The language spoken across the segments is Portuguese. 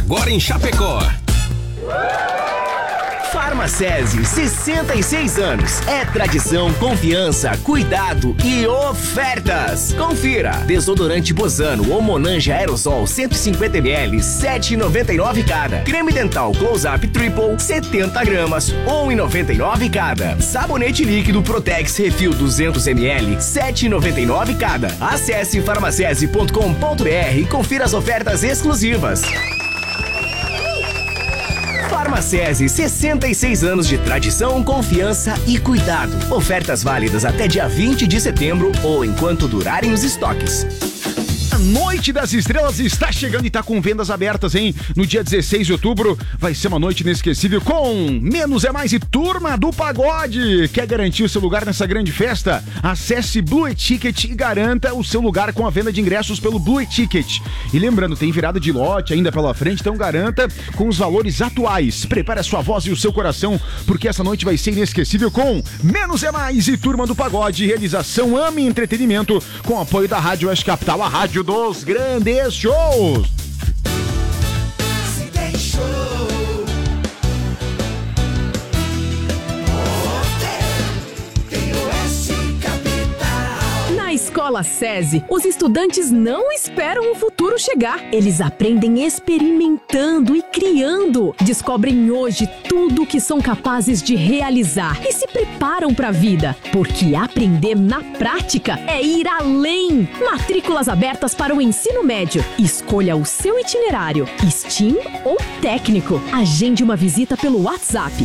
agora em Chapecó. Farmacese, 66 anos. É tradição, confiança, cuidado e ofertas. Confira. Desodorante Bozano ou Monange Aerosol 150ml, 7,99 cada. Creme dental Close-Up Triple, 70 gramas, 1,99 cada. Sabonete líquido Protex Refil 200ml, 7,99 cada. Acesse farmacese.com.br e confira as ofertas exclusivas. Farmacese, 66 anos de tradição, confiança e cuidado. Ofertas válidas até dia 20 de setembro ou enquanto durarem os estoques. A Noite das Estrelas está chegando e está com vendas abertas, hein? No dia 16 de outubro vai ser uma noite inesquecível com Menos é Mais e Turma do Pagode. Quer garantir o seu lugar nessa grande festa? Acesse Blue Ticket e garanta o seu lugar com a venda de ingressos pelo Blue Ticket. E lembrando, tem virada de lote ainda pela frente, então garanta com os valores atuais. Prepare a sua voz e o seu coração, porque essa noite vai ser inesquecível com Menos é Mais e Turma do Pagode. Realização Ame Entretenimento com apoio da Rádio Oeste Capital, a rádio dos grandes shows. Se tem show, tem Oeste Capital. Na Escola SESI, os estudantes não esperam o futuro chegar. Eles aprendem experimentando e criando. Descobrem hoje tudo o que são capazes de realizar e se preparam para a vida. Porque aprender na prática é ir além. Matrículas abertas para o ensino médio. Escolha o seu itinerário, STEAM ou técnico. Agende uma visita pelo WhatsApp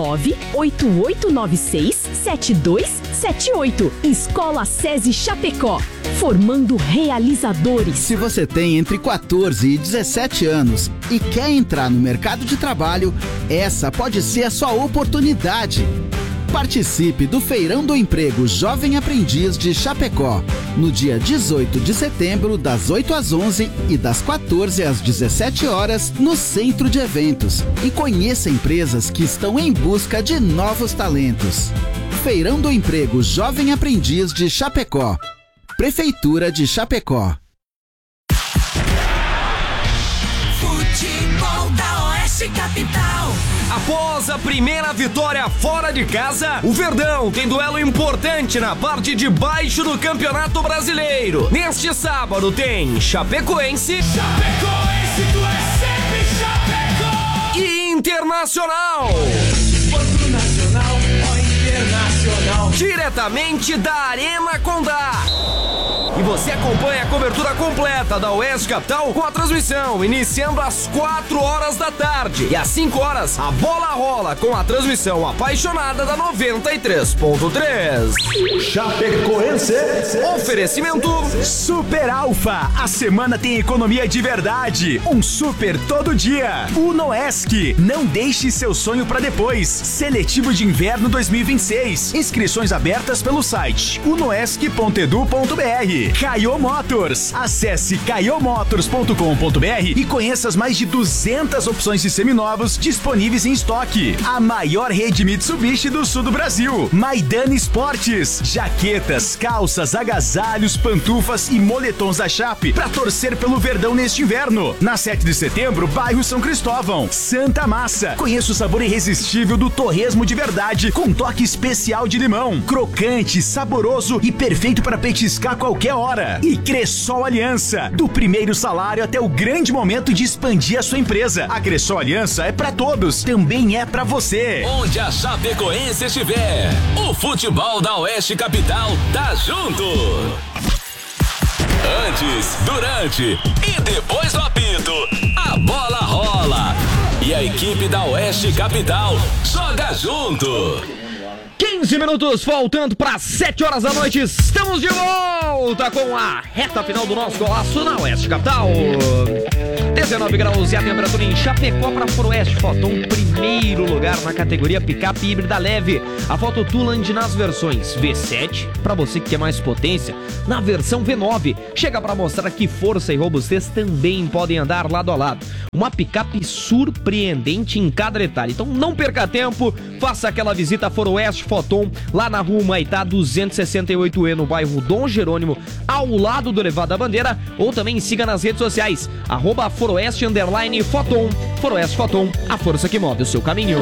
988967278. Escola SESI Chapecó, formando realizadores. Se você tem entre 14 e 17 anos e quer entrar no mercado de trabalho, essa pode ser a sua oportunidade. Participe do Feirão do Emprego Jovem Aprendiz de Chapecó, no dia 18 de setembro, das 8 às 11 e das 14 às 17 horas, no Centro de Eventos. E conheça empresas que estão em busca de novos talentos. Feirão do Emprego Jovem Aprendiz de Chapecó. Prefeitura de Chapecó. Futebol da Oeste Capital. Após a primeira vitória fora de casa, o Verdão tem duelo importante na parte de baixo do Campeonato Brasileiro. Neste sábado tem Chapecoense, Tu é sempre Chapecó. e Internacional. Quanto nacional ou internacional. Diretamente da Arena Condá. E você acompanha a cobertura completa da Oeste Capital com a transmissão iniciando às 4 horas da tarde. E às 5 horas, a bola rola com a transmissão apaixonada da 93.3. Chapecoense. Oferecimento Super Alfa. A semana tem economia de verdade. Um super todo dia. Unoesc. Não deixe seu sonho para depois. Seletivo de Inverno 2026. Inscrições abertas pelo site unoesc.edu.br. Caio Motors. Acesse caiomotors.com.br e conheça as mais de 200 opções de seminovos disponíveis em estoque. A maior rede Mitsubishi do sul do Brasil. Maidana Esportes. Jaquetas, calças, agasalhos, pantufas e moletons da Chape para torcer pelo Verdão neste inverno. Na 7 de setembro, bairro São Cristóvão. Santa Massa. Conheça o sabor irresistível do torresmo de verdade com toque especial de limão. Crocante, saboroso e perfeito para petiscar a qualquer hora. E Cressol Aliança. Do primeiro salário até o grande momento de expandir a sua empresa. A Cressol Aliança é para todos, também é para você. onde a Chapecoense estiver. O futebol da Oeste Capital tá junto. Antes, durante e depois do apito, a bola rola. E a equipe da Oeste Capital joga junto. 15 minutos faltando para 7 horas da noite. Estamos de volta com a reta final do nosso golaço na Oeste Capital. 19 graus e a temperatura em Chapecó para Foroeste Foton, primeiro lugar na categoria picape híbrida leve. A Foto Tuland nas versões V7, para você que quer mais potência, na versão V9, chega para mostrar que força e robustez também podem andar lado a lado. Uma picape surpreendente em cada detalhe. Então não perca tempo, faça aquela visita a Foroeste Foton, lá na rua Humaitá 268E, no bairro Dom Jerônimo, ao lado do Elevado da Bandeira, ou também siga nas redes sociais, @foroeste_foton. Foroeste Foton, a força que move o seu caminho.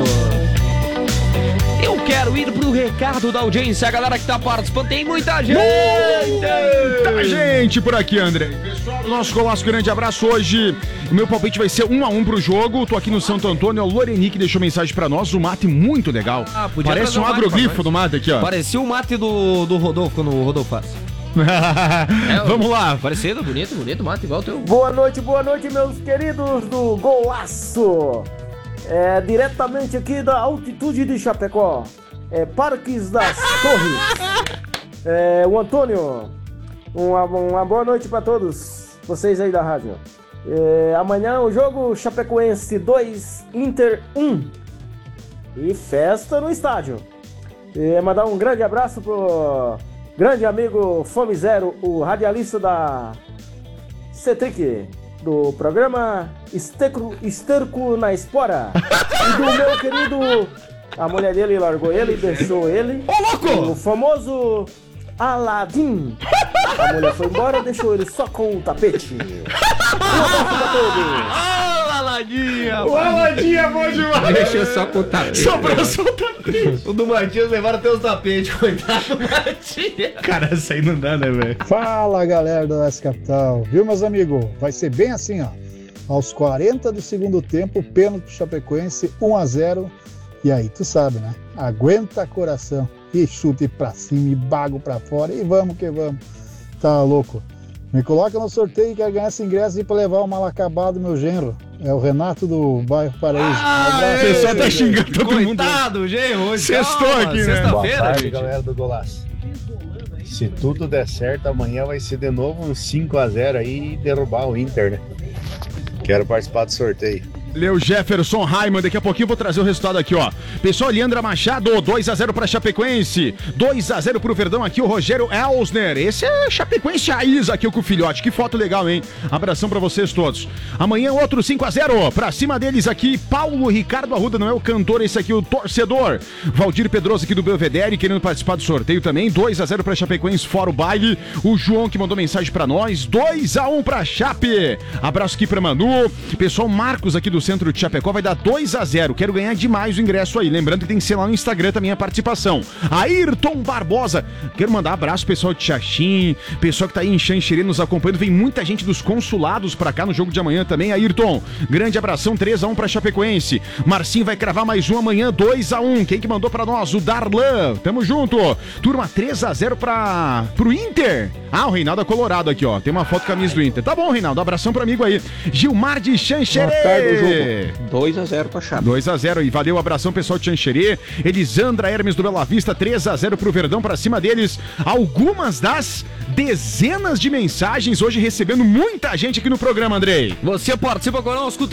Eu quero ir pro recado da audiência, a galera que tá participando, tem muita gente! Muita gente por aqui, André. Pessoal do nosso Golaço, grande abraço. Hoje o meu palpite vai ser 1-1 pro jogo. Tô aqui no Santo Antônio, o Lorenique deixou mensagem pra nós, o mate muito legal. Parece um agroglifo do mate aqui, ó. Parecia o mate do Rodolfo, quando o Rodolfo faz. Vamos lá. Parecido, bonito mate, igual o teu. Boa noite, meus queridos do Golaço. Diretamente aqui da altitude de Chapecó, Parques das Torres. O Antônio, uma boa noite para todos vocês aí da rádio. Amanhã o jogo Chapecoense 2, Inter 1 e festa no estádio. Mandar um grande abraço pro grande amigo Fome Zero, o radialista da Cetric, do programa Esterco na Espora. E do meu querido... A mulher dele largou ele, deixou ele. Ô, louco! O famoso Aladim. A mulher foi embora, deixou ele só com o tapete. Um abraço pra todos. Aladinha! O Aladim é bom demais. Deixou só com o tapete. Sobrou só o tapete. O do Matias levaram até os tapetes, coitado do Matias. Cara, essa aí não dá, né, velho? Fala, galera do Oeste Capital. Viu, meus amigos? Vai ser bem assim, ó. Aos 40 do segundo tempo, pênalti pro Chapecoense, 1-0. E aí, tu sabe, né? Aguenta coração. E chute pra cima, e bago pra fora. E vamos que vamos. Tá louco. Me coloca no sorteio e quer ganhar esse ingresso e pra levar o mal acabado do meu genro. É o Renato do bairro Paraíso. O pessoal tá xingando todo mundo. Coitado, genro. Hoje Sextou aqui, né? Sexta-feira, Boa tarde, gente. galera do Golaço. Se tudo der certo, amanhã vai ser de novo um 5-0 aí e derrubar o Inter, né? Quero participar do sorteio. Leu Jefferson Raiman, daqui a pouquinho eu vou trazer o resultado aqui, ó. Pessoal, Leandra Machado, 2-0 pra Chapecoense, 2-0 pro Verdão aqui, o Rogério Elsner. Esse é Chapecoense raiz aqui com o filhote, que foto legal, hein? Abração pra vocês todos. Amanhã outro 5-0, pra cima deles aqui, Paulo Ricardo Arruda, não é o cantor, esse aqui o torcedor. Valdir Pedroso aqui do Belvedere, querendo participar do sorteio também, 2-0 pra Chapecoense, fora o baile. O João que mandou mensagem pra nós, 2-1 pra Chape. Abraço aqui pra Manu. Pessoal, Marcos aqui do Centro de Chapecó vai dar 2-0. Quero ganhar demais o ingresso aí. Lembrando que tem que ser lá no Instagram também a participação. Ayrton Barbosa. Quero mandar abraço pessoal de Xaxim, pessoal que tá aí em Xanxerê nos acompanhando. Vem muita gente dos consulados pra cá no jogo de amanhã também. Ayrton, grande abração. 3-1 pra Chapecoense. Marcinho vai cravar mais um amanhã. 2-1. Quem que mandou pra nós? O Darlan. Tamo junto. Turma, 3-0 pro Inter. O Reinaldo é colorado aqui, ó. Tem uma foto com a camisa do Inter. Tá bom, Reinaldo. Abração pro amigo aí. Gilmar de Xanxerê. 2-0 pra Chape. 2-0 e valeu, abração pessoal de Xanxerê. Elisandra Hermes do Bela Vista, 3-0 pro Verdão, pra cima deles. Algumas das dezenas de mensagens hoje recebendo muita gente aqui no programa, Andrei. Você participa conosco,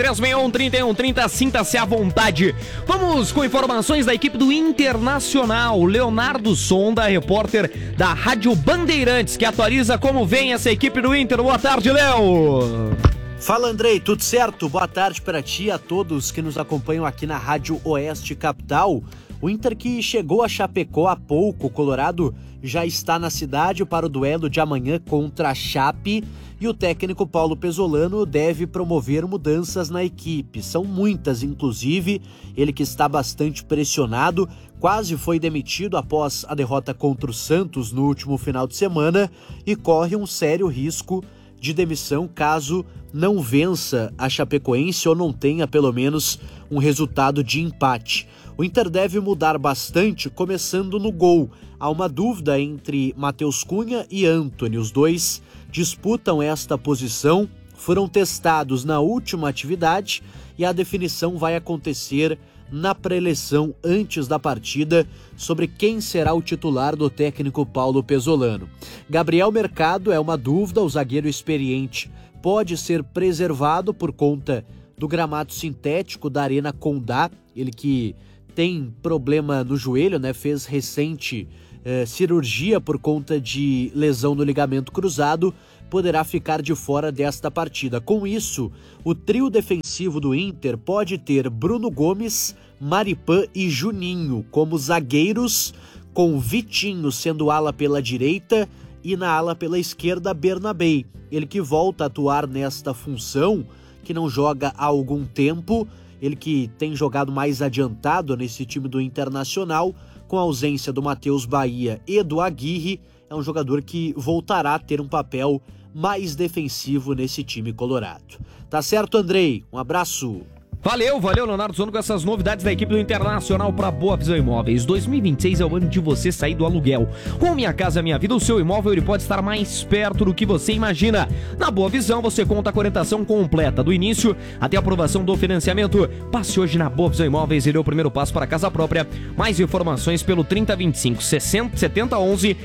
3361-3130, sinta-se à vontade. Vamos com informações da equipe do Internacional. Leonardo Sonda, repórter da Rádio Bandeirantes, que atualiza como vem essa equipe do Inter. Boa tarde, Léo. Fala, Andrei, tudo certo? Boa tarde para ti e a todos que nos acompanham aqui na Rádio Oeste Capital. O Inter que chegou a Chapecó há pouco, o Colorado já está na cidade para o duelo de amanhã contra a Chape e o técnico Paulo Pesolano deve promover mudanças na equipe. São muitas, inclusive, ele que está bastante pressionado, quase foi demitido após a derrota contra o Santos no último final de semana e corre um sério risco de demissão caso não vença a Chapecoense ou não tenha pelo menos um resultado de empate. O Inter deve mudar bastante, começando no gol. Há uma dúvida entre Matheus Cunha e Antony. Os dois disputam esta posição, foram testados na última atividade e a definição vai acontecer na pré-eleição antes da partida sobre quem será o titular do técnico Paulo Pesolano. Gabriel Mercado é uma dúvida, o zagueiro experiente pode ser preservado por conta do gramado sintético da Arena Condá, ele que tem problema no joelho, né? Fez recente cirurgia por conta de lesão no ligamento cruzado, poderá ficar de fora desta partida. Com isso, o trio defensivo do Inter pode ter Bruno Gomes, Maripã e Juninho como zagueiros, com Vitinho sendo ala pela direita e na ala pela esquerda Bernabei. Ele que volta a atuar nesta função que não joga há algum tempo. Ele que tem jogado mais adiantado nesse time do Internacional, com a ausência do Matheus Bahia e do Aguirre, é um jogador que voltará a ter um papel mais defensivo nesse time colorado. Tá certo, Andrei? Um abraço. Valeu, Leonardo Zono, com essas novidades da equipe do Internacional para Boa Visão Imóveis. 2026 é o ano de você sair do aluguel. Com Minha Casa Minha Vida, o seu imóvel ele pode estar mais perto do que você imagina. Na Boa Visão, você conta com a orientação completa, do início até a aprovação do financiamento. Passe hoje na Boa Visão Imóveis e dê o primeiro passo para a casa própria. Mais informações pelo 3025-7011,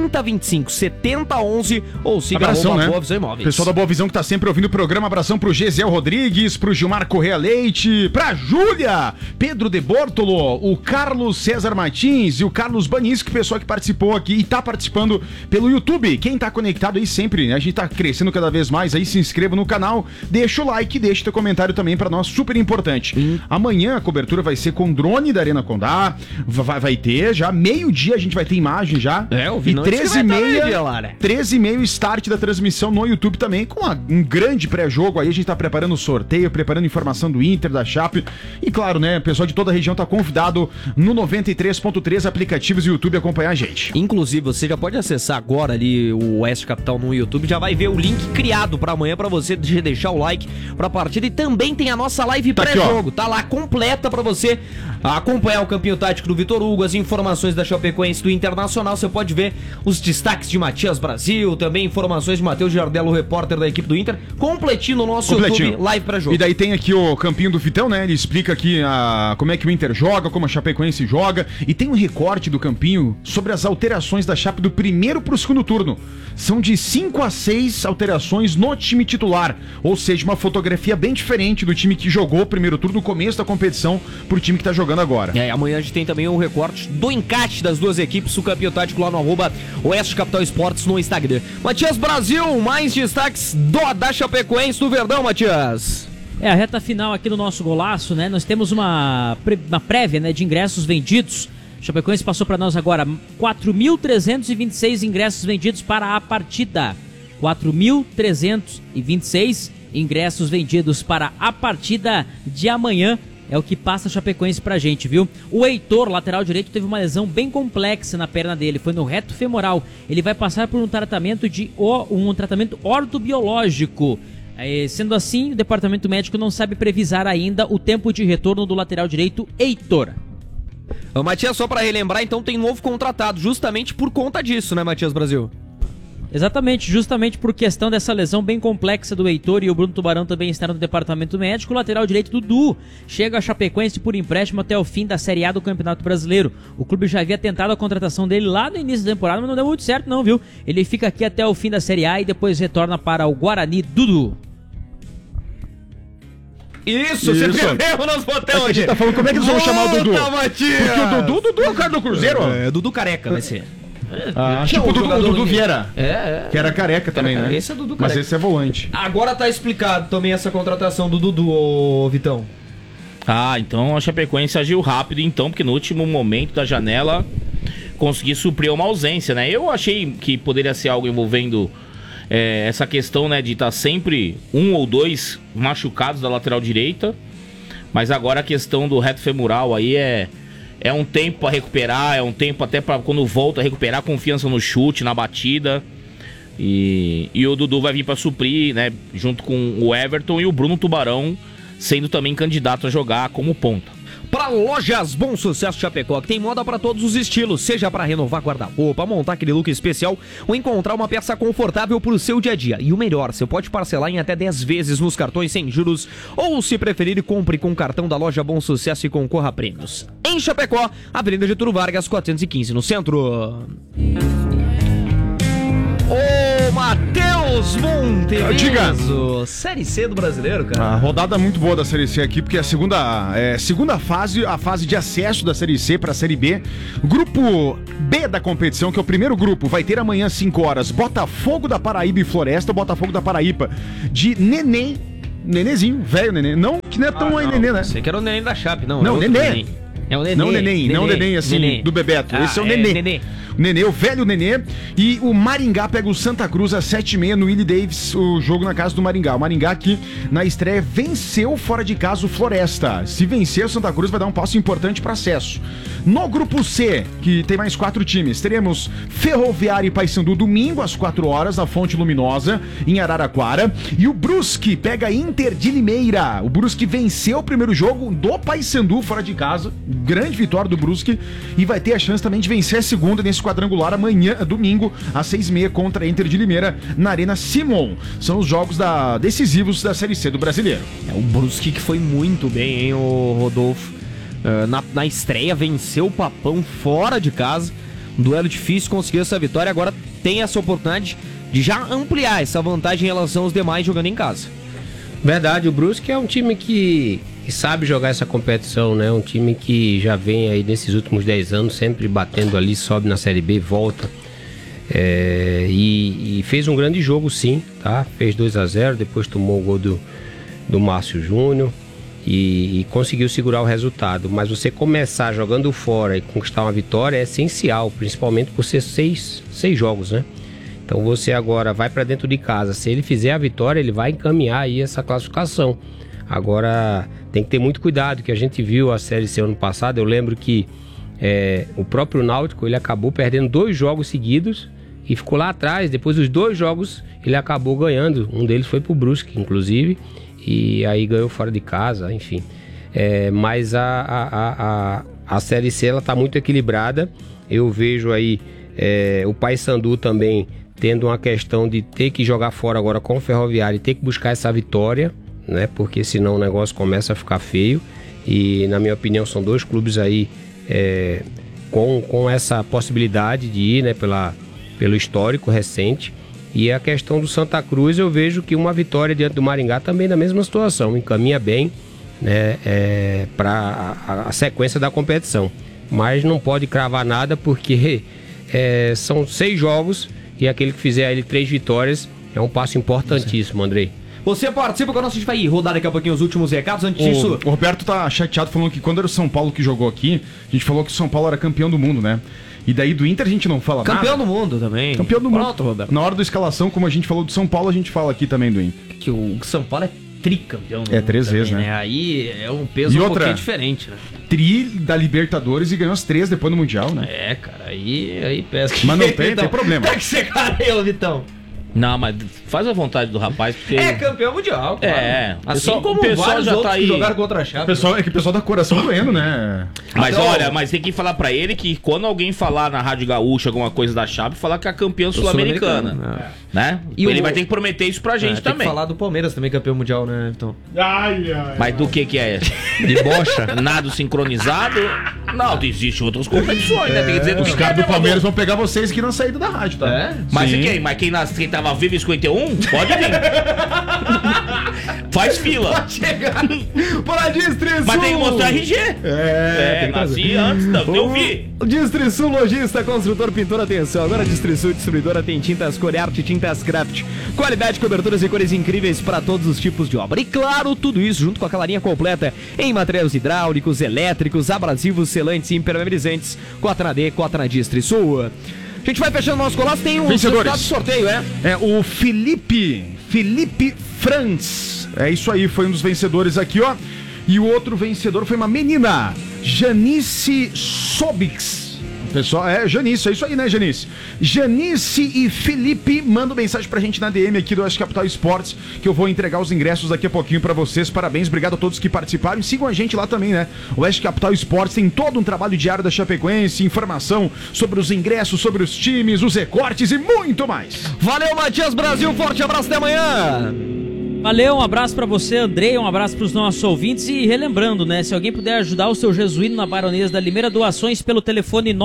3025-7011 ou siga Abração, né? Boa Visão Imóveis. Pessoal da Boa Visão que tá sempre ouvindo o programa, abração pro Gesiel Rodrigues, pro Gilmar Correia Leite, pra Júlia, Pedro de Bortolo, o Carlos César Martins e o Carlos Banisco, pessoal que participou aqui e tá participando pelo YouTube. Quem tá conectado aí sempre, né? A gente tá crescendo cada vez mais aí, se inscreva no canal, deixa o like, deixa teu comentário também pra nós, super importante. Amanhã a cobertura vai ser com drone da Arena Condá, vai ter já, meio-dia a gente vai ter imagem já. Eu vi, e 13h30, 13h30 start da transmissão no YouTube também, com um grande pré-jogo aí, a gente tá preparando o sorteio, preparando informação do Inter, da Chape, e claro, né, o pessoal de toda a região tá convidado no 93.3 aplicativos e YouTube acompanhar a gente. Inclusive, você já pode acessar agora ali o Oeste Capital no YouTube, já vai ver o link criado pra amanhã pra você deixar o like pra partida, e também tem a nossa live pré-jogo, tá lá completa pra você acompanhar o campinho tático do Vitor Hugo, as informações da Chapecoense, do Internacional, você pode ver os destaques de Matias Brasil, também informações de Matheus Giardello, repórter da equipe do Inter, completinho no nosso YouTube, live pré-jogo. E daí tem aqui o campinho do Vitão, né? Ele explica aqui como é que o Inter joga, como a Chapecoense joga, e tem um recorte do campinho sobre as alterações da Chape do primeiro pro segundo turno. São de 5 a 6 alterações no time titular, ou seja, uma fotografia bem diferente do time que jogou o primeiro turno no começo da competição pro time que tá jogando agora. Amanhã a gente tem também um recorte do encaixe das duas equipes, o campinho tático lá no @Oeste Capital Esportes no Instagram. Matias Brasil, mais destaques da Chapecoense do Verdão, Matias. A reta final aqui do nosso golaço, né? Nós temos uma prévia, né, de ingressos vendidos. Chapecoense passou para nós agora 4.326 ingressos vendidos para a partida. 4.326 ingressos vendidos para a partida de amanhã. É o que passa a Chapecoense pra gente, viu? O Heitor, lateral direito, teve uma lesão bem complexa na perna dele. Foi no reto femoral. Ele vai passar por um tratamento ortobiológico. Sendo assim, o departamento médico não sabe previsar ainda o tempo de retorno do lateral direito Heitor. Matias, só para relembrar, então tem novo contratado, justamente por conta disso, né, Matias Brasil? Exatamente, justamente por questão dessa lesão bem complexa do Heitor, e o Bruno Tubarão também está no departamento médico. O lateral direito Dudu chega a Chapecoense por empréstimo até o fim da Série A do Campeonato Brasileiro. O clube já havia tentado a contratação dele lá no início da temporada, mas não deu muito certo não, viu? Ele fica aqui até o fim da Série A e depois retorna para o Guarani. Dudu. Isso, você perdeu o nosso botão hoje. A gente tá falando como é que eles vão chamar o Dudu. Matias. Porque o Dudu é o cara do Cruzeiro. É Dudu Careca vai ser. Tipo o Dudu Vieira. Que era careca também, né? Esse é Dudu Careca. Mas esse é volante. Agora tá explicado também essa contratação do Dudu, ô Vitão. Então a Chapecoense agiu rápido, então, porque no último momento da janela conseguiu suprir uma ausência, né? Eu achei que poderia ser algo envolvendo essa questão, né, de estar sempre um ou dois machucados da lateral direita, mas agora a questão do reto femoral aí é um tempo para recuperar, é um tempo até para quando volta a recuperar confiança no chute, na batida, e o Dudu vai vir para suprir, né, junto com o Everton e o Bruno Tubarão sendo também candidato a jogar como ponta. Para Lojas Bom Sucesso Chapecó, que tem moda para todos os estilos, seja para renovar guarda-roupa, montar aquele look especial ou encontrar uma peça confortável para o seu dia a dia. E o melhor, você pode parcelar em até 10 vezes nos cartões sem juros, ou se preferir, compre com o cartão da Loja Bom Sucesso e concorra a prêmios. Em Chapecó, Avenida Getúlio Vargas, 415, no centro. Ô, Matheus Montevideo. Diga. Série C do Brasileiro, cara. A rodada muito boa da Série C aqui, porque é a segunda fase, a fase de acesso da Série C para a Série B. Grupo B da competição, que é o primeiro grupo, vai ter amanhã às 5 horas Botafogo da Paraíba e Floresta. Botafogo da Paraíba de Nenezinho, velho Nenê. Não, que não é tão Nenê, né? Você que era o Nenê da Chape, não. Não, Nenê. É o Nenê. Não o Neném, assim, nenê. Do Bebeto. Esse é o Nenê. Nenê, o velho Nenê. E o Maringá pega o Santa Cruz às 7h30 no Willie Davis, o jogo na casa do Maringá. O Maringá que na estreia venceu fora de casa o Floresta. Se vencer, o Santa Cruz vai dar um passo importante para acesso. No grupo C, que tem mais 4 times, teremos Ferroviária e Paysandu domingo às 4 horas na Fonte Luminosa, em Araraquara. E o Brusque pega Inter de Limeira. O Brusque venceu o primeiro jogo do Paysandu fora de casa. Grande vitória do Brusque. E vai ter a chance também de vencer a segunda nesse quadrangular amanhã, domingo, às 6h30 contra a Inter de Limeira na Arena Simon. São os jogos decisivos da Série C do Brasileiro. O Brusque que foi muito bem, hein, o Rodolfo. Na estreia, venceu o Papão fora de casa. Um duelo difícil, conseguiu essa vitória. Agora tem essa oportunidade de já ampliar essa vantagem em relação aos demais jogando em casa. Verdade, o Brusque é um time que sabe jogar essa competição, né? Um time que já vem aí nesses últimos 10 anos sempre batendo ali, sobe na Série B, volta. E fez um grande jogo, sim, tá? Fez 2-0, depois tomou o gol do Márcio Júnior. E conseguiu segurar o resultado. Mas você começar jogando fora e conquistar uma vitória é essencial, principalmente por ser seis jogos, né? Então você agora vai para dentro de casa. Se ele fizer a vitória, ele vai encaminhar aí essa classificação. Agora tem que ter muito cuidado, que a gente viu a Série C ano passado. Eu lembro que o próprio Náutico, ele acabou perdendo 2 jogos seguidos e ficou lá atrás. Depois dos 2 jogos ele acabou ganhando. Um deles foi pro Brusque, inclusive. E aí ganhou fora de casa, enfim. Mas a Série C, ela tá muito equilibrada. Eu vejo aí o Paysandu também tendo uma questão de ter que jogar fora agora com o Ferroviário e ter que buscar essa vitória, né? Porque senão o negócio começa a ficar feio. E na minha opinião são 2 clubes aí com essa possibilidade de ir, né? Pelo histórico recente. E a questão do Santa Cruz, eu vejo que uma vitória diante do Maringá também na mesma situação, encaminha bem, né, para a sequência da competição. Mas não pode cravar nada porque são 6 jogos e aquele que fizer ali 3 vitórias é um passo importantíssimo, Andrei. Você participa com a nossa, a gente vai rodar daqui a pouquinho os últimos recados. Antes disso... O Roberto tá chateado falando que quando era o São Paulo que jogou aqui, a gente falou que o São Paulo era campeão do mundo, né? E daí do Inter a gente não fala nada. Campeão do mundo também. Campeão do mundo. Pronto, Roberto. Na hora da escalação, como a gente falou do São Paulo, a gente fala aqui também do Inter. Que o São Paulo é tricampeão do mundo. 3 vezes, né? Aí é um peso um pouquinho diferente, né? Tri da Libertadores e ganhou as 3 depois do Mundial, né? Cara, aí pesa. Mas não tem problema. Tem que ser cara aí, Vitão. Não, mas faz a vontade do rapaz, porque... É campeão mundial, claro. Assim como o pessoal já tá aí... que jogaram contra a Chape. É que o pessoal dá coração doendo, né? Mas olha, mas tem que falar pra ele que quando alguém falar na Rádio Gaúcha alguma coisa da Chape, falar que é campeão sul-americana, né? E ele vai ter que prometer isso pra gente também. Tem que falar do Palmeiras também, campeão mundial, né, então. Mas do que é? De bocha? Nado sincronizado? Não, existe outras competições, né? Tem que dizer os caras do Palmeiras vão pegar vocês aqui na saída da rádio, tá? Mas quem tava vivo em 51, pode vir. Faz fila. Pode chegar para Distrisul. Mas tem que mostrar RG. Nasci antes, não, eu vi. Distrisul Lojista, construtor, pintor, atenção. Agora Distrisul Distribuidora tem tintas Corearte, tintas Craft. Qualidade, coberturas e cores incríveis para todos os tipos de obra. E claro, tudo isso junto com aquela linha completa em materiais hidráulicos, elétricos, abrasivos, selantes e impermeabilizantes. Cota na D, cota na Distrisul. A gente vai fechando o nosso colasso, tem um resultado de sorteio, o Felipe Franz. É isso aí, foi um dos vencedores aqui, ó. E o outro vencedor foi uma menina, Janice Sobix. Pessoal, Janice, é isso aí, né, Janice? Janice e Felipe mandam mensagem pra gente na DM aqui do Oeste Capital Esportes, que eu vou entregar os ingressos daqui a pouquinho pra vocês. Parabéns, obrigado a todos que participaram e sigam a gente lá também, né? O Oeste Capital Esportes tem todo um trabalho diário da Chapecoense, informação sobre os ingressos, sobre os times, os recortes e muito mais. Valeu, Matias Brasil, forte abraço, até amanhã! Valeu, um abraço pra você, Andrei, um abraço pros nossos ouvintes e relembrando, né, se alguém puder ajudar o seu Jesuíno na Baronesa da Limeira, doações pelo telefone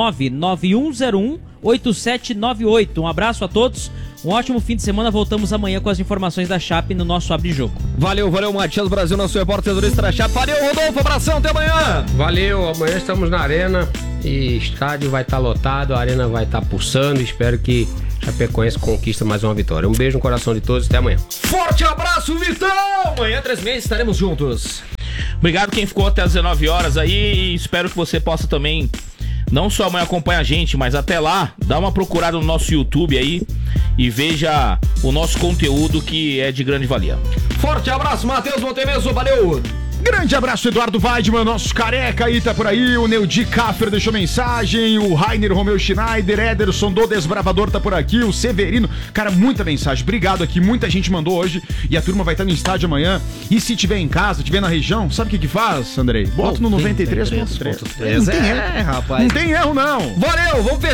99101-8798. Um abraço a todos, um ótimo fim de semana, voltamos amanhã com as informações da Chape no nosso Abre Jogo. Valeu, Matias Brasil, nosso repórter da Chape. Valeu, Rodolfo, abração, até amanhã! Valeu, amanhã estamos na Arena e estádio vai estar lotado, a Arena vai estar pulsando, espero que Chapecoense conquista mais uma vitória. Um beijo no coração de todos, até amanhã. Forte abraço, Vitão! Amanhã, 3 meses, estaremos juntos. Obrigado quem ficou até as 19 horas aí e espero que você possa também não só amanhã acompanha a gente, mas até lá, dá uma procurada no nosso YouTube aí e veja o nosso conteúdo que é de grande valia. Forte abraço, Matheus Montemeso, valeu! Grande abraço, Eduardo Weidman, nosso careca aí tá por aí, o Neudi Kaffer deixou mensagem, o Rainer Romeu Schneider, Ederson do Desbravador tá por aqui, o Severino, cara, muita mensagem, obrigado aqui, muita gente mandou hoje e a turma vai estar no estádio amanhã. E se tiver em casa, tiver na região, sabe o que faz, Andrei? Bota no 93.3. Não tem erro, rapaz. Não tem erro, não. Valeu, vamos